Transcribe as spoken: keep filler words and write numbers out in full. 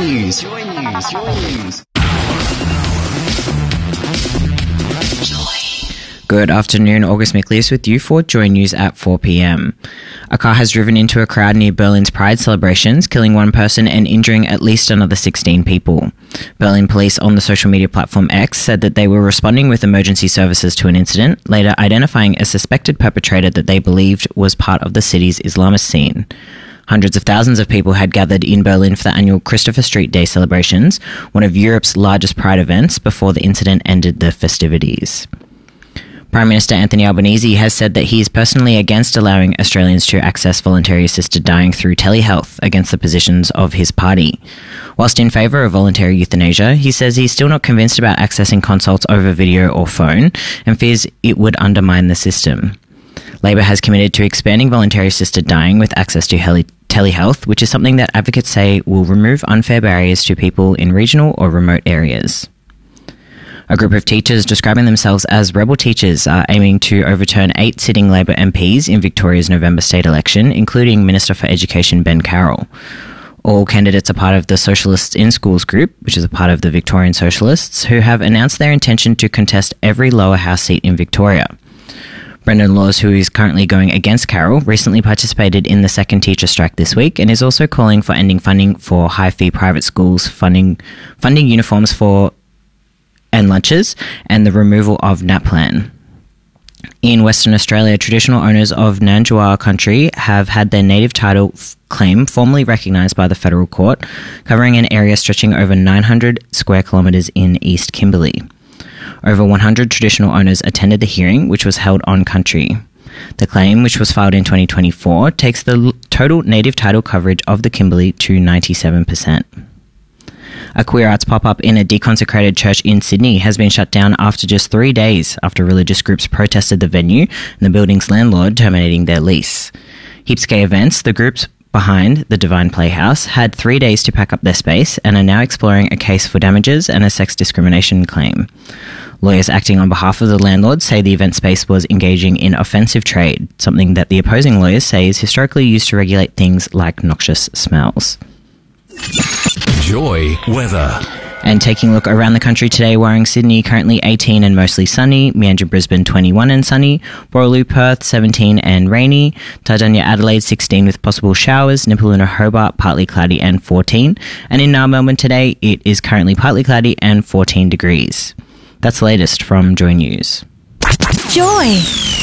News. Joy News. Joy News. Good afternoon, August Miklius with you for Joy News at four p.m. A car has driven into a crowd near Berlin's Pride celebrations, killing one person and injuring at least another sixteen people. Berlin police on the social media platform X said that they were responding with emergency services to an incident, later identifying a suspected perpetrator that they believed was part of the city's Islamist scene. Hundreds of thousands of people had gathered in Berlin for the annual Christopher Street Day celebrations, one of Europe's largest Pride events, before the incident ended the festivities. Prime Minister Anthony Albanese has said that he is personally against allowing Australians to access voluntary assisted dying through telehealth, against the positions of his party. Whilst in favour of voluntary euthanasia, he says he's still not convinced about accessing consults over video or phone and fears it would undermine the system. Labor has committed to expanding voluntary assisted dying with access to heli- telehealth, which is something that advocates say will remove unfair barriers to people in regional or remote areas. A group of teachers describing themselves as rebel teachers are aiming to overturn eight sitting Labor M Ps in Victoria's November state election, including Minister for Education Ben Carroll. All candidates are part of the Socialists in Schools group, which is a part of the Victorian Socialists, who have announced their intention to contest every lower house seat in Victoria. Brendan Laws, who is currently going against Carroll, recently participated in the second teacher strike this week and is also calling for ending funding for high-fee private schools, funding funding uniforms for and lunches, and the removal of NAPLAN. In Western Australia, traditional owners of Nandjawar country have had their native title f- claim formally recognised by the federal court, covering an area stretching over nine hundred square kilometres in East Kimberley. Over one hundred traditional owners attended the hearing, which was held on country. The claim, which was filed in twenty twenty-four, takes the l- total native title coverage of the Kimberley to ninety-seven percent. A queer arts pop-up in a deconsecrated church in Sydney has been shut down after just three days after religious groups protested the venue and the building's landlord terminating their lease. Heaps Gay Events, the groups behind the Divine Playhouse, had three days to pack up their space and are now exploring a case for damages and a sex discrimination claim. Lawyers acting on behalf of the landlord say the event space was engaging in offensive trade, something that the opposing lawyers say is historically used to regulate things like noxious smells. Joy weather. And taking a look around the country today, Warring Sydney currently eighteen and mostly sunny, Meandra Brisbane twenty-one and sunny, Borroloo Perth seventeen and rainy, Tardania Adelaide sixteen with possible showers, Nipaluna Hobart partly cloudy and fourteen, and in Nile Melbourne today it is currently partly cloudy and fourteen degrees. That's the latest from Joy News. Joy.